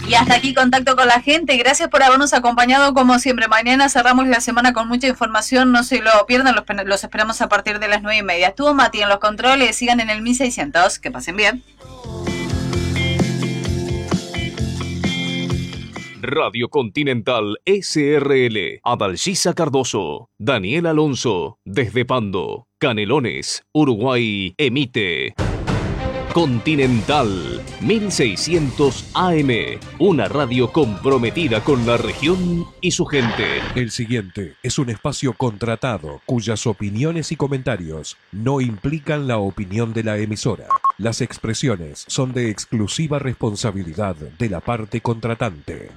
Y hasta aquí Contacto con la Gente. Gracias por habernos acompañado como siempre. Mañana cerramos la semana con mucha información. No se lo pierdan, los esperamos a partir de las 9:30. Estuvo Mati en los controles. Sigan en el 1600. Que pasen bien. Radio Continental SRL, Adalgisa Cardoso, Daniel Alonso, desde Pando, Canelones, Uruguay, emite Continental 1600 AM, una radio comprometida con la región y su gente. El siguiente es un espacio contratado cuyas opiniones y comentarios no implican la opinión de la emisora. Las expresiones son de exclusiva responsabilidad de la parte contratante.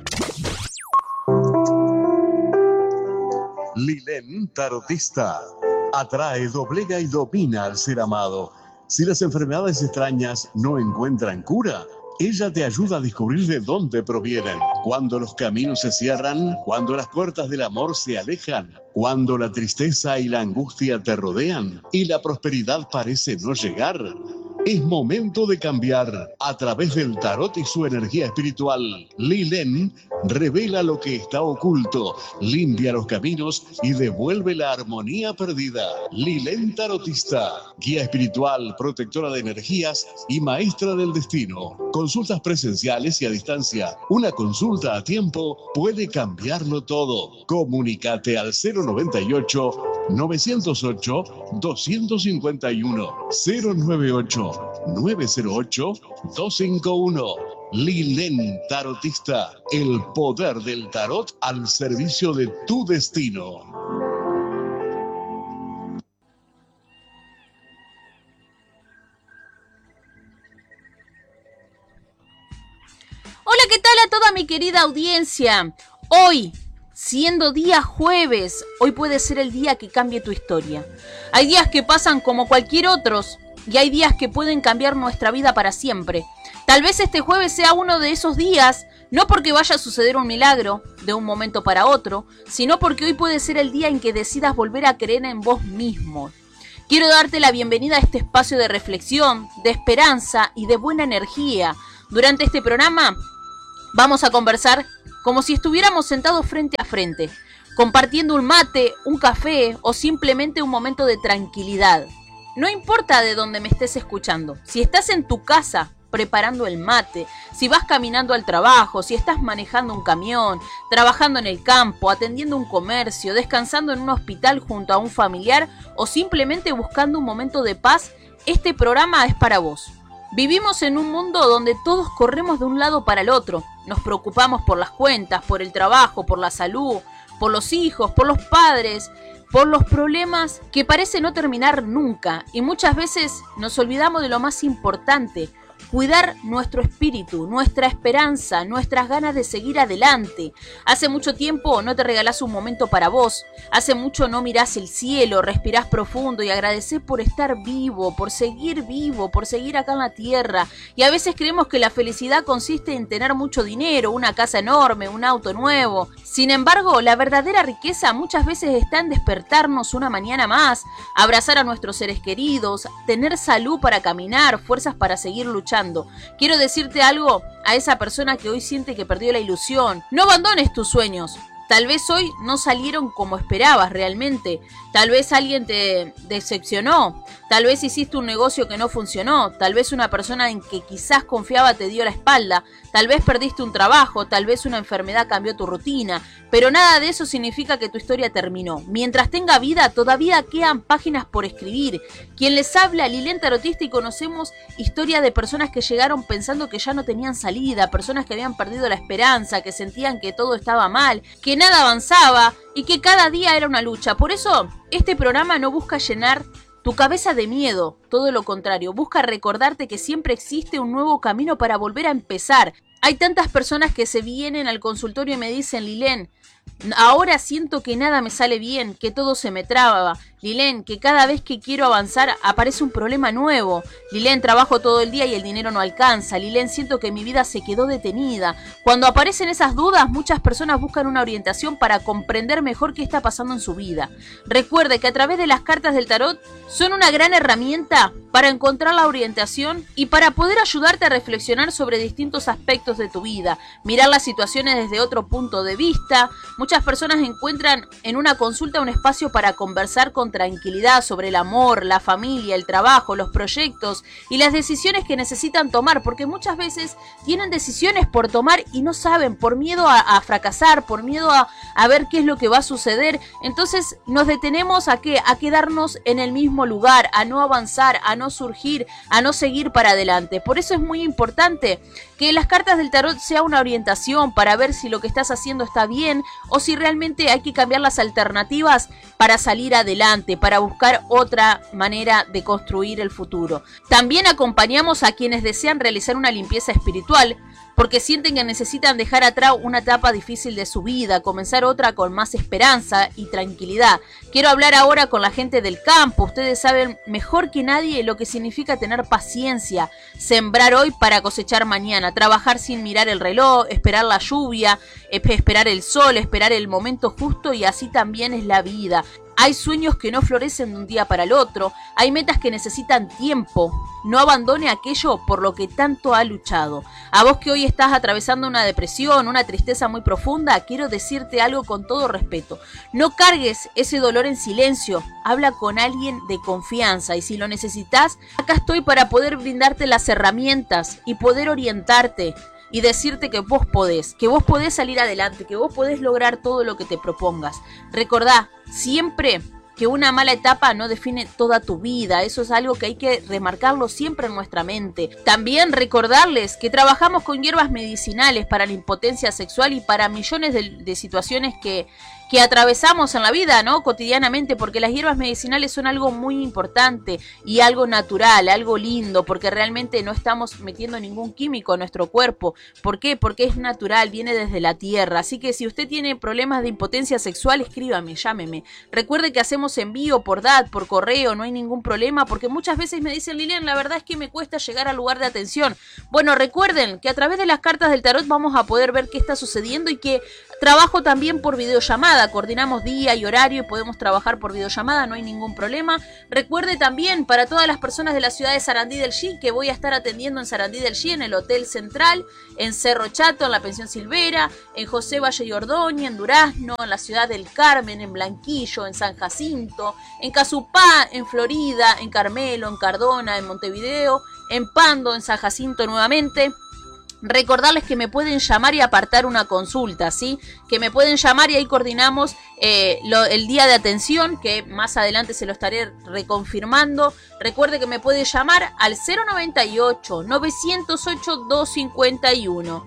Lilén Tarotista atrae, doblega y domina al ser amado. Si las enfermedades extrañas no encuentran cura, ella te ayuda a descubrir de dónde provienen. Cuando los caminos se cierran, cuando las puertas del amor se alejan, cuando la tristeza y la angustia te rodean y la prosperidad parece no llegar, es momento de cambiar. A través del tarot y su energía espiritual, Lilén revela lo que está oculto, limpia los caminos y devuelve la armonía perdida. Lilén Tarotista, guía espiritual, protectora de energías y maestra del destino. Consultas presenciales y a distancia. Una consulta a tiempo puede cambiarlo todo. Comunícate al 098 908 251 098 908 251. Lilén Tarotista, el poder del tarot al servicio de tu destino. Hola, ¿qué tal a toda mi querida audiencia? Hoy, siendo día jueves, hoy puede ser el día que cambie tu historia. Hay días que pasan como cualquier otros y hay días que pueden cambiar nuestra vida para siempre. Tal vez este jueves sea uno de esos días, no porque vaya a suceder un milagro de un momento para otro, sino porque hoy puede ser el día en que decidas volver a creer en vos mismo. Quiero darte la bienvenida a este espacio de reflexión, de esperanza y de buena energía. Durante este programa vamos a conversar como si estuviéramos sentados frente a frente, compartiendo un mate, un café o simplemente un momento de tranquilidad. No importa de dónde me estés escuchando, si estás en tu casa preparando el mate, si vas caminando al trabajo, si estás manejando un camión, trabajando en el campo, atendiendo un comercio, descansando en un hospital junto a un familiar o simplemente buscando un momento de paz, este programa es para vos. Vivimos en un mundo donde todos corremos de un lado para el otro. Nos preocupamos por las cuentas, por el trabajo, por la salud, por los hijos, por los padres, por los problemas que parecen no terminar nunca. Y muchas veces nos olvidamos de lo más importante: cuidar nuestro espíritu, nuestra esperanza, nuestras ganas de seguir adelante. Hace mucho tiempo no te regalás un momento para vos. Hace mucho no mirás el cielo, respirás profundo y agradecés por estar vivo, por seguir acá en la tierra. Y a veces creemos que la felicidad consiste en tener mucho dinero, una casa enorme, un auto nuevo. Sin embargo, la verdadera riqueza muchas veces está en despertarnos una mañana más, abrazar a nuestros seres queridos, tener salud para caminar, fuerzas para seguir luchando. Quiero decirte algo a esa persona que hoy siente que perdió la ilusión. No abandones tus sueños. Tal vez hoy no salieron como esperabas realmente. Tal vez alguien te decepcionó. Tal vez hiciste un negocio que no funcionó. Tal vez una persona en que quizás confiaba te dio la espalda. Tal vez perdiste un trabajo. Tal vez una enfermedad cambió tu rutina. Pero nada de eso significa que tu historia terminó. Mientras tenga vida, todavía quedan páginas por escribir. Quien les habla, Lilén Tarotista, y conocemos historias de personas que llegaron pensando que ya no tenían salida. Personas que habían perdido la esperanza, que sentían que todo estaba mal, que nada avanzaba y que cada día era una lucha. Por eso, este programa no busca llenar tu cabeza de miedo, todo lo contrario, busca recordarte que siempre existe un nuevo camino para volver a empezar. Hay tantas personas que se vienen al consultorio y me dicen: Lilén, Ahora siento que nada me sale bien, que todo se me traba. Lilén, que cada vez que quiero avanzar aparece un problema nuevo. Lilén, trabajo todo el día y el dinero no alcanza. Lilén, siento que mi vida se quedó detenida. Cuando aparecen esas dudas, muchas personas buscan una orientación para comprender mejor qué está pasando en su vida. Recuerde que a través de las cartas del tarot son una gran herramienta para encontrar la orientación y para poder ayudarte a reflexionar sobre distintos aspectos de tu vida, mirar las situaciones desde otro punto de vista. Muchas personas encuentran en una consulta un espacio para conversar con tranquilidad sobre el amor, la familia, el trabajo, los proyectos y las decisiones que necesitan tomar, porque muchas veces tienen decisiones por tomar y no saben, por miedo a fracasar, por miedo a ver qué es lo que va a suceder. Entonces nos detenemos a quedarnos en el mismo lugar, a no avanzar, a no surgir, a no seguir para adelante. Por eso es muy importante que las cartas del tarot sea una orientación para ver si lo que estás haciendo está bien o si realmente hay que cambiar las alternativas para salir adelante, para buscar otra manera de construir el futuro. También acompañamos a quienes desean realizar una limpieza espiritual porque sienten que necesitan dejar atrás una etapa difícil de su vida, comenzar otra con más esperanza y tranquilidad. Quiero hablar ahora con la gente del campo. Ustedes saben mejor que nadie lo que significa tener paciencia, sembrar hoy para cosechar mañana, trabajar sin mirar el reloj, esperar la lluvia, esperar el sol, esperar el momento justo, y así también es la vida. Hay sueños que no florecen de un día para el otro, hay metas que necesitan tiempo. No abandone aquello por lo que tanto ha luchado. A vos que hoy estás atravesando una depresión, una tristeza muy profunda, quiero decirte algo con todo respeto. No cargues ese dolor en silencio, habla con alguien de confianza y si lo necesitas, acá estoy para poder brindarte las herramientas y poder orientarte y decirte que vos podés salir adelante, que vos podés lograr todo lo que te propongas. Recordá siempre que una mala etapa no define toda tu vida. Eso es algo que hay que remarcarlo siempre en nuestra mente. También recordarles que trabajamos con hierbas medicinales para la impotencia sexual y para millones de situaciones que atravesamos en la vida, ¿no? Cotidianamente, porque las hierbas medicinales son algo muy importante y algo natural, algo lindo, porque realmente no estamos metiendo ningún químico en nuestro cuerpo. ¿Por qué? Porque es natural, viene desde la tierra. Así que si usted tiene problemas de impotencia sexual, escríbame, llámeme. Recuerde que hacemos envío por DAT, por correo, no hay ningún problema, porque muchas veces me dicen, Lilian, la verdad es que me cuesta llegar al lugar de atención. Bueno, recuerden que a través de las cartas del tarot vamos a poder ver qué está sucediendo y que trabajo también por videollamada. Coordinamos día y horario y podemos trabajar por videollamada, no hay ningún problema. Recuerde también para todas las personas de la ciudad de Sarandí del Xi que voy a estar atendiendo en Sarandí del Xi, en el Hotel Central, en Cerro Chato, en la Pensión Silvera, en José Valle y Ordóñez, en Durazno, en la ciudad del Carmen, en Blanquillo, en San Jacinto, en Casupá, en Florida, en Carmelo, en Cardona, en Montevideo, en Pando, en San Jacinto nuevamente. Recordarles que me pueden llamar y apartar una consulta, ¿sí? Que me pueden llamar y ahí coordinamos el día de atención, que más adelante se lo estaré reconfirmando. Recuerde que me puede llamar al 098-908-251.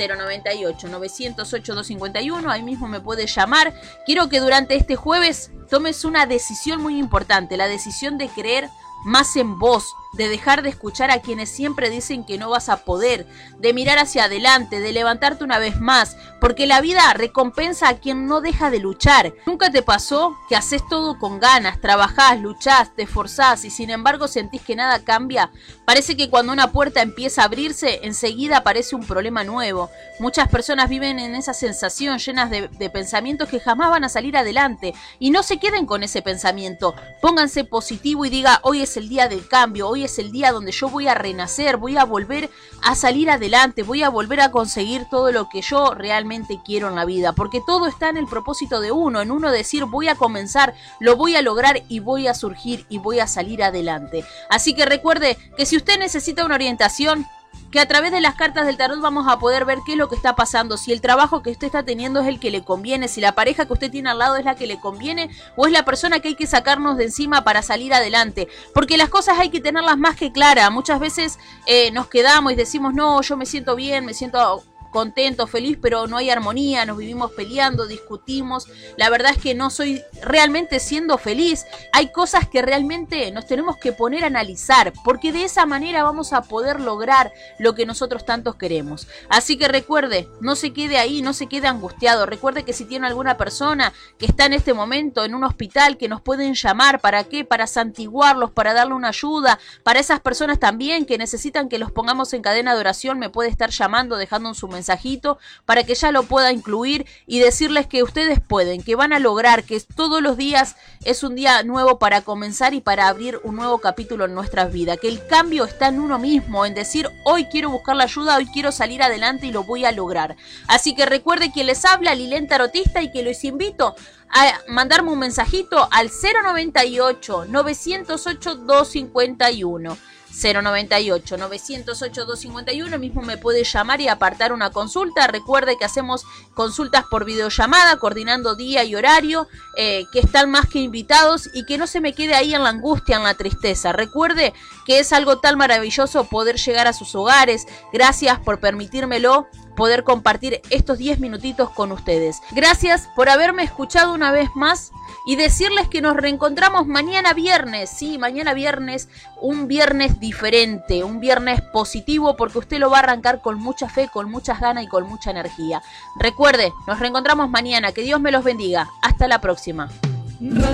098-908-251, ahí mismo me puede llamar. Quiero que durante este jueves tomes una decisión muy importante, la decisión de creer más en vos, de dejar de escuchar a quienes siempre dicen que no vas a poder, de mirar hacia adelante, de levantarte una vez más, porque la vida recompensa a quien no deja de luchar. ¿Nunca te pasó que haces todo con ganas, trabajás, luchás, te esforzás y sin embargo sentís que nada cambia? Parece que cuando una puerta empieza a abrirse, enseguida aparece un problema nuevo. Muchas personas viven en esa sensación llenas de pensamientos que jamás van a salir adelante, y no se queden con ese pensamiento. Pónganse positivo y diga, hoy es el día del cambio, hoy es el día donde yo voy a renacer, voy a volver a salir adelante, voy a volver a conseguir todo lo que yo realmente quiero en la vida, porque todo está en el propósito de uno, en uno decir voy a comenzar, lo voy a lograr y voy a surgir y voy a salir adelante. Así que recuerde que si usted necesita una orientación, que a través de las cartas del tarot vamos a poder ver qué es lo que está pasando, si el trabajo que usted está teniendo es el que le conviene, si la pareja que usted tiene al lado es la que le conviene o es la persona que hay que sacarnos de encima para salir adelante, porque las cosas hay que tenerlas más que claras. Muchas veces nos quedamos y decimos no, yo me siento bien, me siento contento, feliz, pero no hay armonía, nos vivimos peleando, discutimos. La verdad es que no soy realmente siendo feliz. Hay cosas que realmente nos tenemos que poner a analizar, porque de esa manera vamos a poder lograr lo que nosotros tantos queremos. Así que recuerde, no se quede ahí, no se quede angustiado. Recuerde que si tiene alguna persona que está en este momento en un hospital, que nos pueden llamar. ¿Para qué? Para santiguarlos, para darle una ayuda. Para esas personas también que necesitan que los pongamos en cadena de oración, me puede estar llamando, dejando su mensajito para que ya lo pueda incluir y decirles que ustedes pueden, que van a lograr, que todos los días es un día nuevo para comenzar y para abrir un nuevo capítulo en nuestras vidas, que el cambio está en uno mismo, en decir hoy quiero buscar la ayuda, hoy quiero salir adelante y lo voy a lograr. Así que recuerde que les habla Lilén Tarotista y que los invito a mandarme un mensajito al 098 908 251. 098 908 251, mismo me puede llamar y apartar una consulta. Recuerde que hacemos consultas por videollamada, coordinando día y horario, que están más que invitados, y que no se me quede ahí en la angustia, en la tristeza. Recuerde que es algo tan maravilloso poder llegar a sus hogares. Gracias por permitírmelo, poder compartir estos 10 minutitos con ustedes. Gracias por haberme escuchado una vez más y decirles que nos reencontramos mañana viernes. Sí, mañana viernes, un viernes diferente, un viernes positivo, porque usted lo va a arrancar con mucha fe, con muchas ganas y con mucha energía. Recuerde, nos reencontramos mañana. Que Dios me los bendiga. Hasta la próxima.